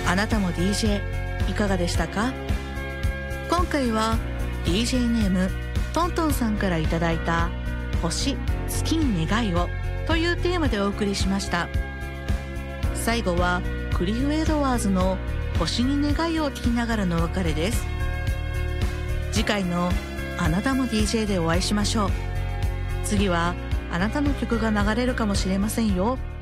あなたも DJ いかがでしたか？今回は DJ ネームトントンさんからいただいた星月に願いをというテーマでお送りしました。最後はクリフ・エドワーズの星に願いを聞きながらのお別れです。次回のあなたも DJ でお会いしましょう。次はあなたの曲が流れるかもしれませんよ。